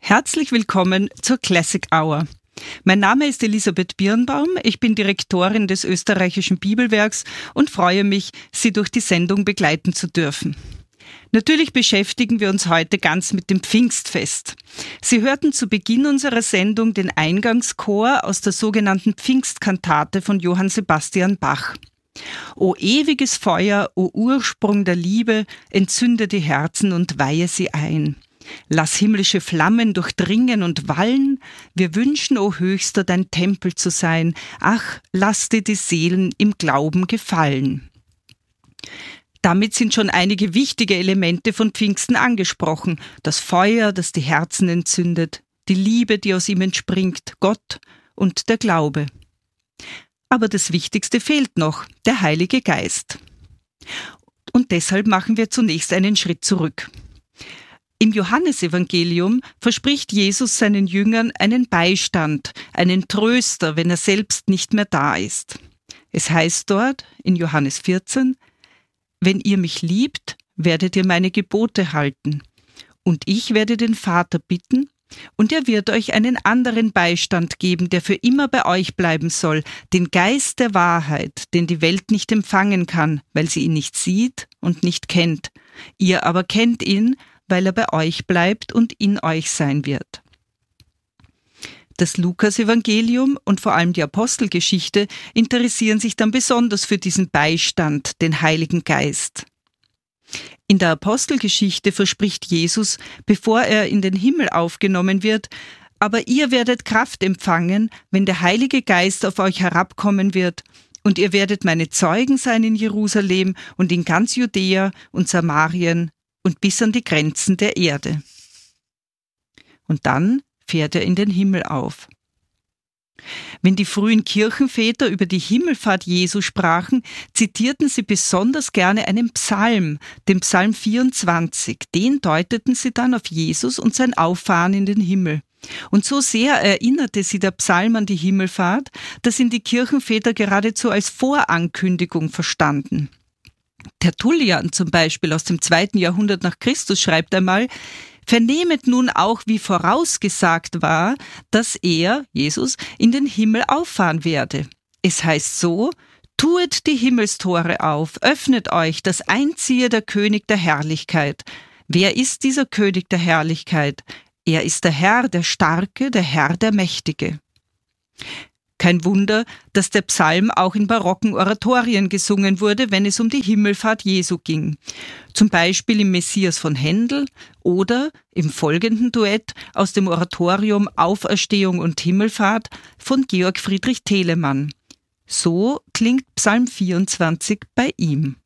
Herzlich willkommen zur Classic Hour. Mein Name ist Elisabeth Birnbaum, ich bin Direktorin des Österreichischen Bibelwerks und freue mich, Sie durch die Sendung begleiten zu dürfen. Natürlich beschäftigen wir uns heute ganz mit dem Pfingstfest. Sie hörten zu Beginn unserer Sendung den Eingangschor aus der sogenannten Pfingstkantate von Johann Sebastian Bach. O ewiges Feuer, o Ursprung der Liebe, entzünde die Herzen und weihe sie ein. Lass himmlische Flammen durchdringen und wallen. Wir wünschen, o Höchster, dein Tempel zu sein. Ach, lass dir die Seelen im Glauben gefallen. Damit sind schon einige wichtige Elemente von Pfingsten angesprochen. Das Feuer, das die Herzen entzündet, die Liebe, die aus ihm entspringt, Gott und der Glaube. Aber das Wichtigste fehlt noch, der Heilige Geist. Und deshalb machen wir zunächst einen Schritt zurück. Im Johannesevangelium verspricht Jesus seinen Jüngern einen Beistand, einen Tröster, wenn er selbst nicht mehr da ist. Es heißt dort in Johannes 14, wenn ihr mich liebt, werdet ihr meine Gebote halten. Und ich werde den Vater bitten, und er wird euch einen anderen Beistand geben, der für immer bei euch bleiben soll, den Geist der Wahrheit, den die Welt nicht empfangen kann, weil sie ihn nicht sieht und nicht kennt. Ihr aber kennt ihn, weil er bei euch bleibt und in euch sein wird. Das Lukas-Evangelium und vor allem die Apostelgeschichte interessieren sich dann besonders für diesen Beistand, den Heiligen Geist. In der Apostelgeschichte verspricht Jesus, bevor er in den Himmel aufgenommen wird, aber ihr werdet Kraft empfangen, wenn der Heilige Geist auf euch herabkommen wird, und ihr werdet meine Zeugen sein in Jerusalem und in ganz Judäa und Samarien und bis an die Grenzen der Erde. Und dann fährt er in den Himmel auf. Wenn die frühen Kirchenväter über die Himmelfahrt Jesu sprachen, zitierten sie besonders gerne einen Psalm, den Psalm 24. Den deuteten sie dann auf Jesus und sein Auffahren in den Himmel. Und so sehr erinnerte sie der Psalm an die Himmelfahrt, dass ihn die Kirchenväter geradezu als Vorankündigung verstanden. Tertullian zum Beispiel aus dem 2. Jahrhundert nach Christus schreibt einmal, vernehmet nun auch, wie vorausgesagt war, dass er, Jesus, in den Himmel auffahren werde. Es heißt so, tuet die Himmelstore auf, öffnet euch, das einziehe der König der Herrlichkeit. Wer ist dieser König der Herrlichkeit? Er ist der Herr, der Starke, der Herr, der Mächtige. Kein Wunder, dass der Psalm auch in barocken Oratorien gesungen wurde, wenn es um die Himmelfahrt Jesu ging. Zum Beispiel im Messias von Händel oder im folgenden Duett aus dem Oratorium Auferstehung und Himmelfahrt von Georg Friedrich Telemann. So klingt Psalm 24 bei ihm.